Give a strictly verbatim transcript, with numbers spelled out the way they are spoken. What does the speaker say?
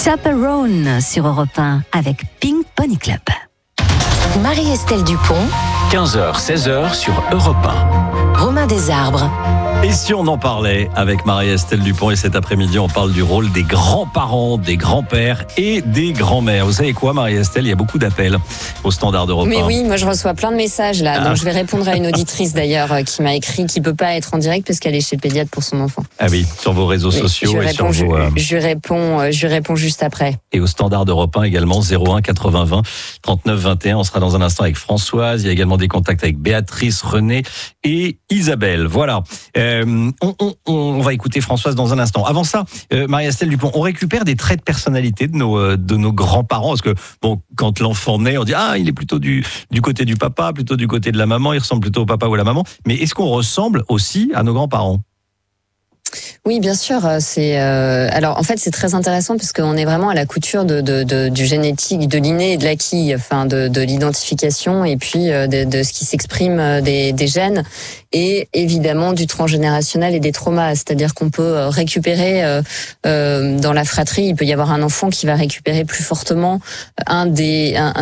Chaperone sur Europe un avec Pink Pony Club. Marie-Estelle Dupont, quinze heures, seize heures sur Europe un. Romain Desarbres. Et si on en parlait avec Marie-Estelle Dupont, et cet après-midi on parle du rôle des grands-parents, des grands-pères et des grands-mères. Vous savez quoi, Marie-Estelle, il y a beaucoup d'appels au standard d'Europe un. Mais oui, moi je reçois plein de messages là, Ah. donc je vais répondre à une auditrice d'ailleurs euh, qui m'a écrit, qui peut pas être en direct parce qu'elle est chez le pédiatre pour son enfant. Ah oui, sur vos réseaux Mais sociaux je et réponds, sur vos... euh, je, je réponds, euh, je réponds juste après. Et au standard d'Europe un également, zéro un quatre-vingts vingt trente-neuf vingt et un. On sera dans un instant avec Françoise. Il y a également des contacts avec Béatrice, René et Isabelle. Voilà. Euh, on, on, on va écouter Françoise dans un instant. Avant ça, euh, Marie-Estelle Dupont, on récupère des traits de personnalité de nos, euh, de nos grands-parents. Parce que, bon, quand l'enfant naît, on dit, ah, il est plutôt du, du côté du papa, plutôt du côté de la maman. Il ressemble plutôt au papa ou à la maman. Mais est-ce qu'on ressemble aussi à nos grands-parents ? Oui, bien sûr. C'est euh, alors en fait c'est très intéressant parce qu'on est vraiment à la couture de, de, de du génétique, de l'inné et de l'acquis, enfin de, de l'identification et puis de, de ce qui s'exprime des, des gènes et évidemment du transgénérationnel et des traumas. C'est-à-dire qu'on peut récupérer euh, euh, dans la fratrie, il peut y avoir un enfant qui va récupérer plus fortement un des un,